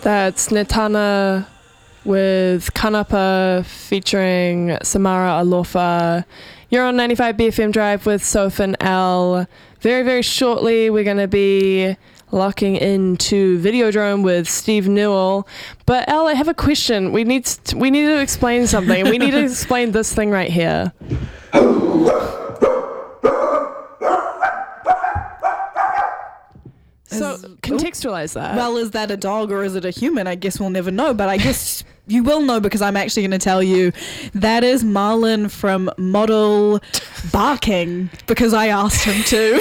That's Netana with Kanapa featuring Samara Alofa. You're on 95 BFM Drive with Soph and Al. Very, very shortly, we're going to be locking into Videodrome with Steve Newell. But Al, I have a question. We need to explain something. We need to explain this thing right here. So contextualize that. Well, is that a dog or is it a human? I guess we'll never know, but I guess you will know because I'm actually going to tell you that is Marlon from Model barking because I asked him to.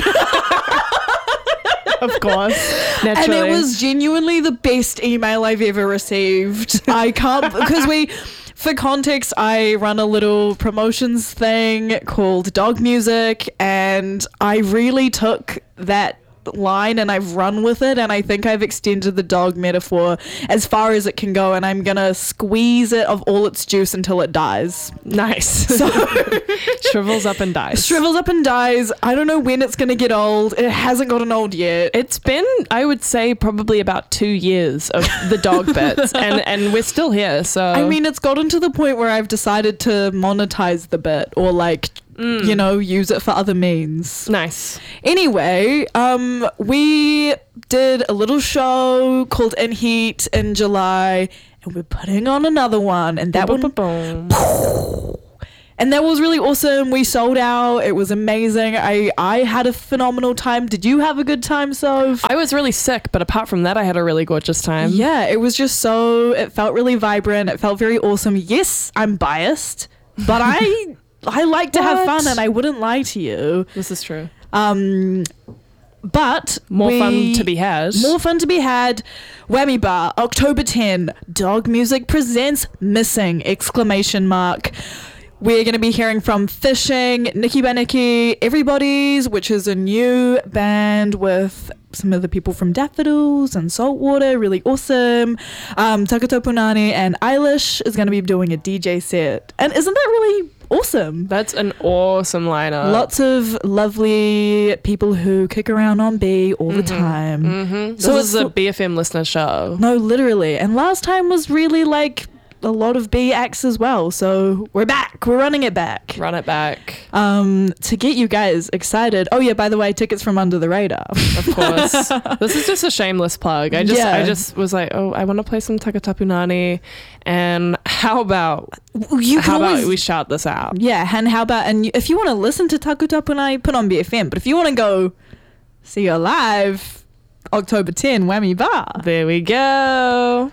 Of course, naturally. And it was genuinely the best email I've ever received. I can't, because for context, I run a little promotions thing called Dog Music, and I really took that line and I've run with it, and I think I've extended the dog metaphor as far as it can go, and I'm gonna squeeze it of all its juice until it dies. Nice. So shrivels up and dies. Shrivels up and dies. I don't know when it's gonna get old. It hasn't gotten old yet. It's been, I would say, probably about 2 years of the dog bits, and we're still here. So I mean, it's gotten to the point where I've decided to monetize the bit, or like use it for other means. Nice. Anyway, we did a little show called In Heat in July, and we're putting on another one, and that and that was really awesome. We sold out. It was amazing. I had a phenomenal time. Did you have a good time, Soph? I was really sick, but apart from that, I had a really gorgeous time. Yeah, it was just it felt really vibrant. It felt very awesome. Yes, I'm biased, but I like to have fun, and I wouldn't lie to you. This is true. But more fun to be had. More fun to be had. Whammy Bar, October 10. Dog Music presents Missing! ! We're going to be hearing from Fishing, Nikki by Nikki, Everybody's, which is a new band with some of the people from Daffodils and Saltwater, really awesome. Takato Punani and Eilish is going to be doing a DJ set. And isn't that really awesome? That's an awesome lineup. Lots of lovely people who kick around on B all the time. Mm-hmm. So this is a BFM listener show. No, literally. And last time was really like a lot of B acts as well, so we're back. We're running it back. Run it back. To get you guys excited. Oh yeah, by the way, tickets from Under the Radar. Of course. This is just a shameless plug. I just was like, I want to play some Takatapunani, and how about we shout this out? Yeah, and how about, and if you want to listen to Takatapunani, put on BFM, but if you want to go see her live, October 10, Whammy Bar. There we go.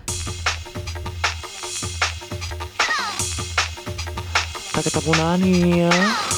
Takatapunani.